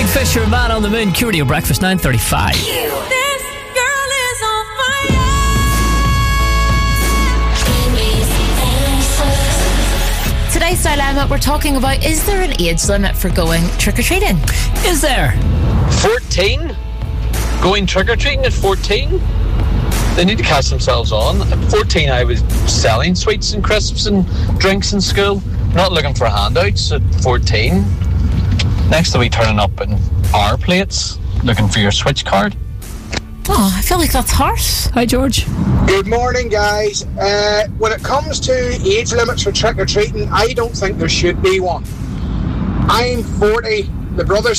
Kate Fisher, Man on the Moon, Curio Breakfast, 9:35. This girl is on fire. Today's dilemma, we're talking about, is there an age limit for going trick-or-treating? Is there? 14? Going trick-or-treating at 14? They need to catch themselves on. At 14, I was selling sweets and crisps and drinks in school, not looking for handouts at 14. Next to be turning up in our plates, looking for your switch card. Oh, I feel like that's harsh. Hi, George. Good morning, guys. When it comes to age limits for trick-or-treating, I don't think there should be one. I'm 40, the brother's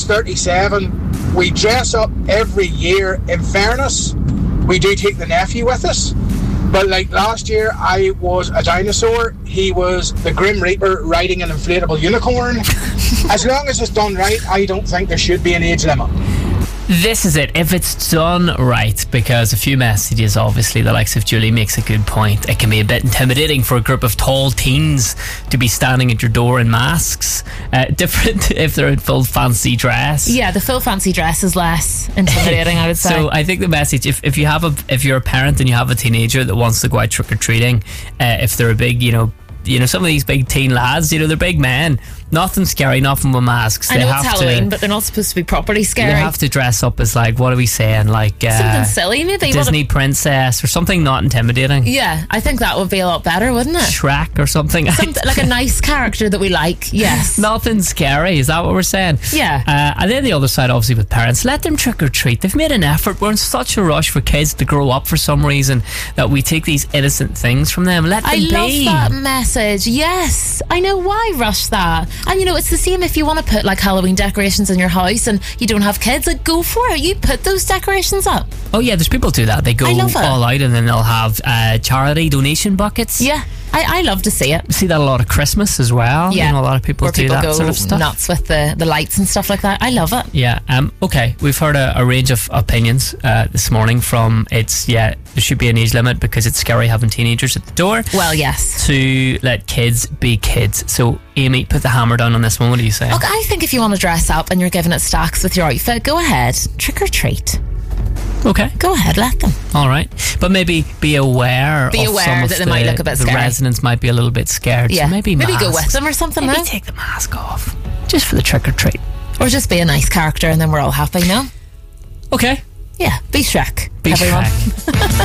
37. We dress up every year. In fairness, we do take the nephew with us. But like last year, I was a dinosaur. He was the Grim Reaper riding an inflatable unicorn. As long as it's done right, I don't think there should be an age limit. This is it. If it's done right, because a few messages, obviously, the likes of Julie makes a good point. It can be a bit intimidating for a group of tall teens to be standing at your door in masks. Different if they're in full fancy dress. Yeah, the full fancy dress is less intimidating, I would say. So I think the message, if you're a parent and you have a teenager that wants to go out trick or treating, if they're a big, some of these big teen lads, they're big men. Nothing scary, nothing with masks. I know it's Halloween, but they're not supposed to be properly scary. They have to dress up as, like, what are we saying? Like something silly, maybe. Disney princess or something not intimidating. Yeah, I think that would be a lot better, wouldn't it? Shrek or something. Like a nice character that we like, yes. Nothing scary, is that what we're saying? Yeah. And then the other side, obviously, with parents, let them trick or treat. They've made an effort. We're in such a rush for kids to grow up for some reason that we take these innocent things from them. Let them be. I love that message. Yes, I know. Why rush that? And it's the same if you want to put like Halloween decorations in your house and you don't have kids, like go for it. You put those decorations up. Oh yeah, there's people do that. They go all out and then they'll have charity donation buckets. Yeah, I love to see it. You see that a lot of Christmas as well. Yeah, a lot of people do that sort of stuff. Nuts with the lights and stuff like that. I love it. Yeah. Okay, we've heard a range of opinions this morning. From there should be an age limit because it's scary having teenagers at the door. Well, yes. To let kids be kids. So Amy, put the hammer down on this one. What do you say? Look, I think if you want to dress up and you're giving it stacks with your outfit, go ahead, trick or treat. Okay. Go ahead, let them. All right. But maybe be aware that they might look a bit scary. The residents might be a little bit scared. Yeah. So maybe go with them or something. Maybe take the mask off. Just for the trick or treat. Or just be a nice character and then we're all happy, no? Okay. Yeah, be Shrek. Be everyone. Shrek.